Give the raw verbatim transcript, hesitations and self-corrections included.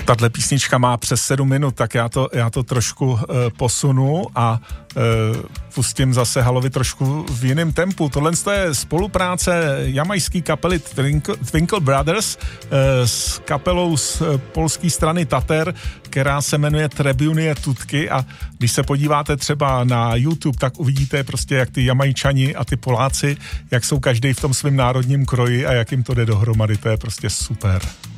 Tahle písnička má přes sedm minut, tak já to, já to trošku uh, posunu a uh, pustím zase Halovi trošku v jiném tempu. Tohle je spolupráce jamajské kapely Twinkle, Twinkle Brothers uh, s kapelou z uh, polské strany Tater, která se jmenuje Tribunie Tutky, a když se podíváte třeba na YouTube, tak uvidíte prostě, jak ty Jamajčani a ty Poláci, jak jsou každý v tom svém národním kroji a jak jim to jde dohromady. To je prostě super.